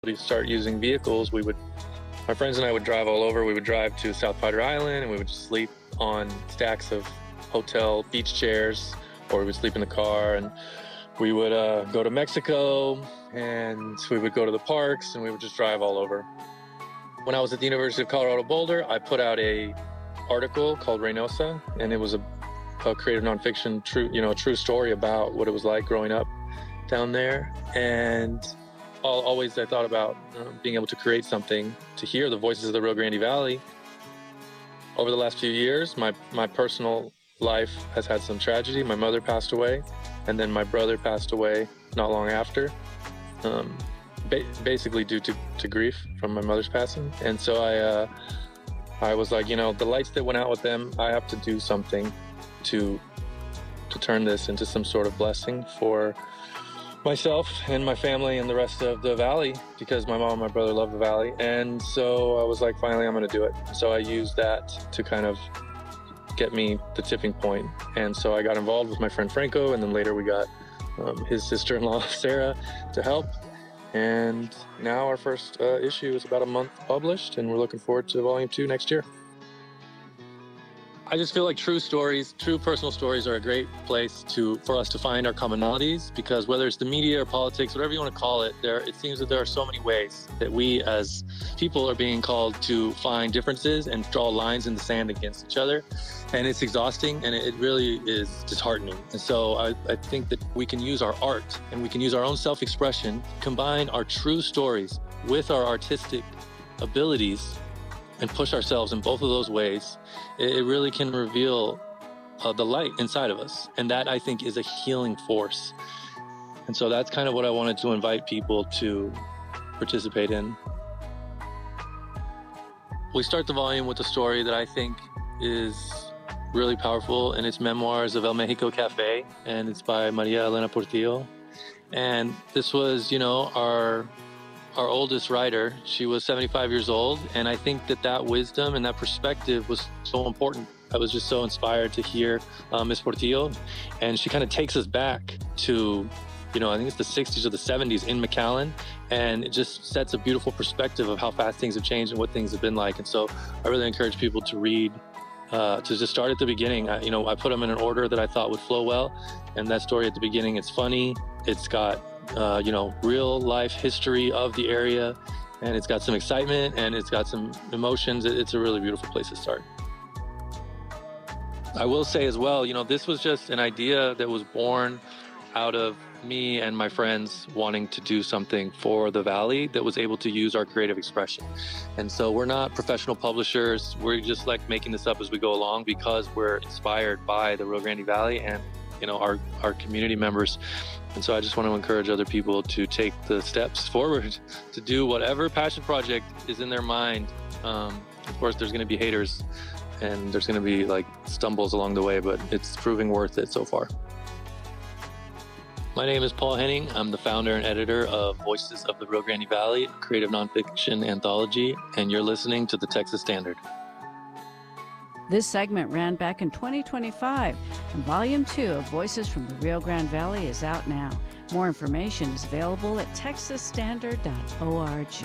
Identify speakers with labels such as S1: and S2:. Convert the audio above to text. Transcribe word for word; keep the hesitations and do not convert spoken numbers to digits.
S1: to start using vehicles, we would, my friends and I would drive all over. We would drive to South Padre Island and we would just sleep on stacks of hotel beach chairs, or we would sleep in the car, and we would uh, go to Mexico and we would go to the parks and we would just drive all over. When I was at the University of Colorado Boulder, I put out a article called Reynosa, and it was a, a creative nonfiction, true, you know, true story about what it was like growing up down there. And all, always I thought about uh, being able to create something to hear the voices of the Rio Grande Valley. Over the last few years, my, my personal life has had some tragedy. My mother passed away, and then my brother passed away not long after, um, ba basically due to, to grief from my mother's passing. And so I, uh, I was like, you know, the lights that went out with them, I have to do something to, to turn this into some sort of blessing for myself and my family and the rest of the valley, because my mom and my brother love the valley. And so I was like, finally, I'm going to do it. So I used that to kind of get me the tipping point. And so I got involved with my friend Franco, and then later we got um, his sister-in-law, Sarah, to help. And now our first uh, issue is about a month published, and we're looking forward to volume two next year. I just feel like true stories, true personal stories are a great place to for us to find our commonalities, because whether it's the media or politics, whatever you want to call it, there it seems that there are so many ways that we as people are being called to find differences and draw lines in the sand against each other. And it's exhausting, and it really is disheartening. And so I, I think that we can use our art and we can use our own self-expression, combine our true stories with our artistic abilities, and push ourselves in both of those ways. It really can reveal uh, the light inside of us. And that, I think, is a healing force. And so that's kind of what I wanted to invite people to participate in. We start the volume with a story that I think is really powerful, and it's Memoirs of El Mexico Cafe, and it's by Maria Elena Portillo. And this was, you know, our our oldest writer. She was seventy-five years old, and I think that that wisdom and that perspective was so important. I was just so inspired to hear uh, Miss Portillo, and she kind of takes us back to, you know, I think it's the sixties or the seventies in McAllen, and it just sets a beautiful perspective of how fast things have changed and what things have been like. And so I really encourage people to read, uh, to just start at the beginning. I, you know, I put them in an order that I thought would flow well, and that story at the beginning, it's funny, it's got Uh, you know, real life history of the area, and it's got some excitement and it's got some emotions. It's a really beautiful place to start. I will say as well, you know, this was just an idea that was born out of me and my friends wanting to do something for the Valley that was able to use our creative expression. And so we're not professional publishers. We're just like making this up as we go along because we're inspired by the Rio Grande Valley and, you know, our, our community members. And so I just want to encourage other people to take the steps forward to do whatever passion project is in their mind. Um, of course, there's going to be haters and there's going to be like stumbles along the way, but it's proving worth it so far. My name is Paul Henning. I'm the founder and editor of Voices of the Rio Grande Valley, a creative nonfiction anthology, and you're listening to the Texas Standard.
S2: This segment ran back in twenty twenty-five, and Volume two of Voices from the Rio Grande Valley is out now. More information is available at texas standard dot org.